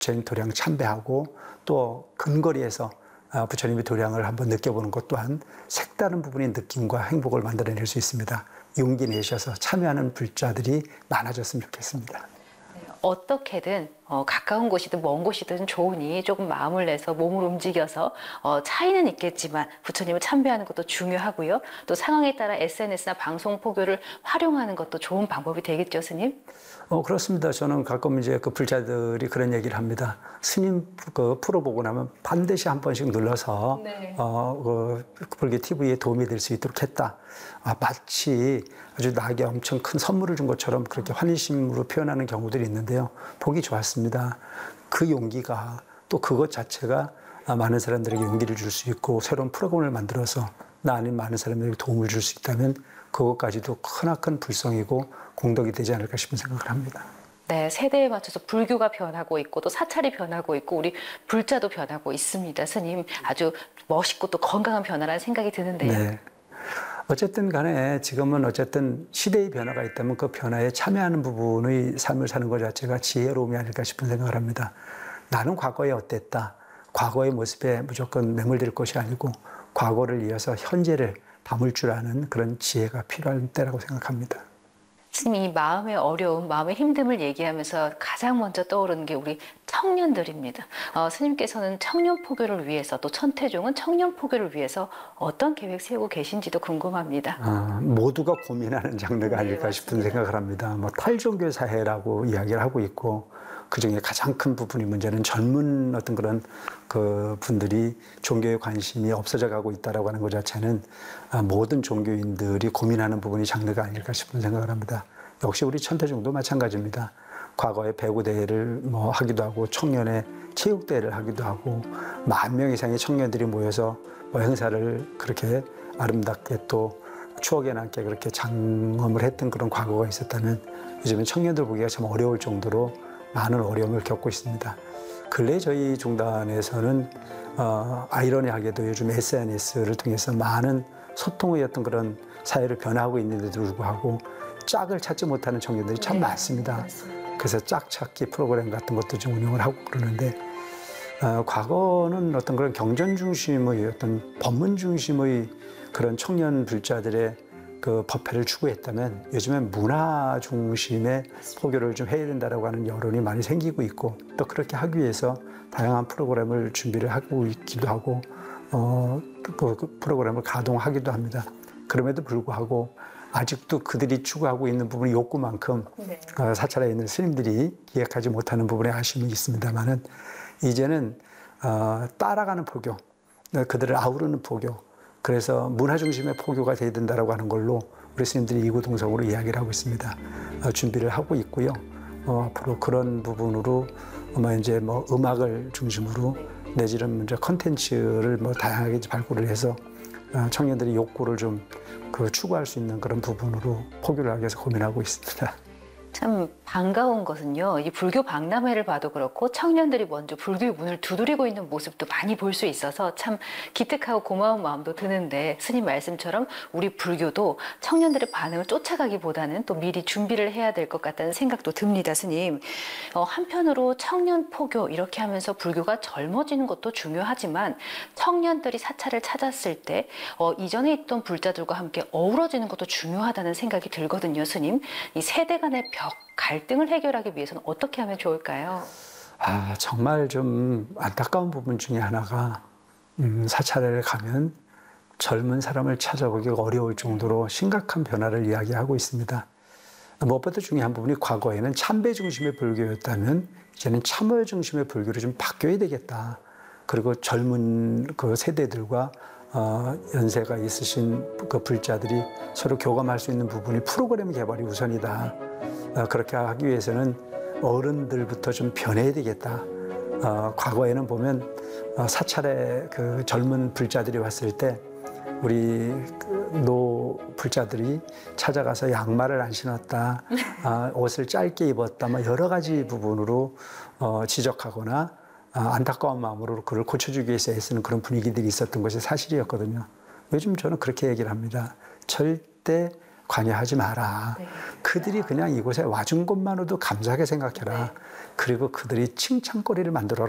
부처님 도량 참배하고 또 근거리에서 부처님의 도량을 한번 느껴보는 것 또한 색다른 부분의 느낌과 행복을 만들어낼 수 있습니다. 용기 내셔서 참여하는 불자들이 많아졌으면 좋겠습니다. 어떻게든 가까운 곳이든 먼 곳이든 좋으니 조금 마음을 내서 몸을 움직여서 차이는 있겠지만 부처님을 참배하는 것도 중요하고요. 또 상황에 따라 SNS나 방송 포교를 활용하는 것도 좋은 방법이 되겠죠, 스님? 그렇습니다. 저는 가끔 이제 그 불자들이 그런 얘기를 합니다. 스님 그 프로 보고 나면 반드시 한 번씩 눌러서 네. 그 불교 TV에 도움이 될 수 있도록 했다. 마치 아주 나에게 엄청 큰 선물을 준 것처럼 그렇게 환희심으로 표현하는 경우들이 있는데요. 보기 좋았습니다. 그 용기가 또 그것 자체가 많은 사람들에게 용기를 줄 수 있고 새로운 프로그램을 만들어서 나 아닌 많은 사람들에게 도움을 줄 수 있다면 그것까지도 크나큰 불성이고 공덕이 되지 않을까 싶은 생각을 합니다. 네, 세대에 맞춰서 불교가 변하고 있고 또 사찰이 변하고 있고 우리 불자도 변하고 있습니다. 스님, 아주 멋있고 또 건강한 변화라는 생각이 드는데요. 네. 어쨌든 간에 지금은 어쨌든 시대의 변화가 있다면 그 변화에 참여하는 부분의 삶을 사는 것 자체가 지혜로움이 아닐까 싶은 생각을 합니다. 나는 과거에 어땠다. 과거의 모습에 무조건 매몰될 것이 아니고 과거를 이어서 현재를 담을 줄 아는 그런 지혜가 필요한 때라고 생각합니다. 스님, 이 마음의 어려움, 마음의 힘듦을 얘기하면서 가장 먼저 떠오르는 게 우리 청년들입니다. 스님께서는 청년 포교를 위해서 또 천태종은 청년 포교를 위해서 어떤 계획 세우고 계신지도 궁금합니다. 모두가 고민하는 장르가 아닐까 싶은 맞습니다. 생각을 합니다. 뭐 탈종교 사회라고 이야기를 하고 있고 그중에 가장 큰 부분이 문제는 젊은 어떤 그런 그 분들이 종교에 관심이 없어져 가고 있다라고 하는 것 자체는 모든 종교인들이 고민하는 부분이 장르가 아닐까 싶은 생각을 합니다. 역시 우리 천태종도 마찬가지입니다. 과거에 배구 대회를 뭐 하기도 하고 청년의 체육 대회를 하기도 하고 10,000명 이상의 청년들이 모여서 뭐 행사를 그렇게 아름답게 또 추억에 남게 그렇게 장엄을 했던 그런 과거가 있었다면 요즘은 청년들 보기가 참 어려울 정도로 많은 어려움을 겪고 있습니다. 근래 저희 종단에서는 아이러니하게도 요즘 SNS를 통해서 많은 소통의 어떤 그런 사회를 변화하고 있는데도 불구하고 짝을 찾지 못하는 청년들이 참 많습니다. 그래서 짝 찾기 프로그램 같은 것도 좀 운영을 하고 그러는데 과거는 어떤 그런 경전 중심의 어떤 법문 중심의 그런 청년 불자들의 그 법회를 추구했다면 요즘엔 문화 중심의 포교를 좀 해야 된다라고 하는 여론이 많이 생기고 있고 또 그렇게 하기 위해서 다양한 프로그램을 준비를 하고 있기도 하고 그 프로그램을 가동하기도 합니다. 그럼에도 불구하고 아직도 그들이 추구하고 있는 부분이 욕구만큼 사찰에 있는 스님들이 기획하지 못하는 부분에 아쉬움이 있습니다만은 이제는 따라가는 포교, 그들을 아우르는 포교, 그래서 문화 중심의 포교가 돼야 된다라고 하는 걸로 우리 스님들이 이구동성으로 이야기를 하고 있습니다. 준비를 하고 있고요. 앞으로 그런 부분으로 이제 뭐 음악을 중심으로 내지는 이제 컨텐츠를 뭐 다양하게 발굴을 해서 청년들이 욕구를 좀 추구할 수 있는 그런 부분으로 포교를 하기 위해서 고민하고 있습니다. 참 반가운 것은요, 이 불교 박람회를 봐도 그렇고 청년들이 먼저 불교의 문을 두드리고 있는 모습도 많이 볼 수 있어서 참 기특하고 고마운 마음도 드는데 스님 말씀처럼 우리 불교도 청년들의 반응을 쫓아가기보다는 또 미리 준비를 해야 될 것 같다는 생각도 듭니다, 스님. 한편으로 청년 포교 이렇게 하면서 불교가 젊어지는 것도 중요하지만 청년들이 사찰을 찾았을 때 이전에 있던 불자들과 함께 어우러지는 것도 중요하다는 생각이 들거든요, 스님. 이 세대 간의 갈등을 해결하기 위해서는 어떻게 하면 좋을까요? 정말 좀 안타까운 부분 중에 하나가 사찰에 가면 젊은 사람을 찾아보기가 어려울 정도로 심각한 변화를 이야기하고 있습니다. 무엇보다 중요한 부분이 과거에는 참배 중심의 불교였다면 이제는 참여 중심의 불교로 좀 바뀌어야 되겠다. 그리고 젊은 그 세대들과 연세가 있으신 그 불자들이 서로 교감할 수 있는 부분이 프로그램 개발이 우선이다. 그렇게 하기 위해서는 어른들부터 좀 변해야 되겠다. 과거에는 보면 사찰에 그 젊은 불자들이 왔을 때 우리 노 불자들이 찾아가서 양말을 안 신었다, 옷을 짧게 입었다, 뭐 여러 가지 부분으로 지적하거나 안타까운 마음으로 그를 고쳐주기 위해서 애쓰는 그런 분위기들이 있었던 것이 사실이었거든요. 요즘 저는 그렇게 얘기를 합니다. 절대 관여하지 마라. 네. 그들이 그냥 이곳에 와준 것만으로도 감사하게 생각해라. 그리고 그들이 칭찬거리를 만들어라.